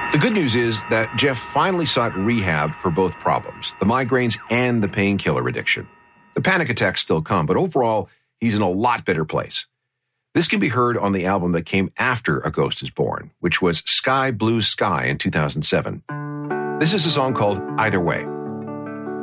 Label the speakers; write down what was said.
Speaker 1: The good news is that Jeff finally sought rehab for both problems, the migraines and the painkiller addiction. The panic attacks still come, but overall, he's in a lot better place. This can be heard on the album that came after A Ghost is Born, which was Sky Blue Sky in 2007. This is a song called Either Way.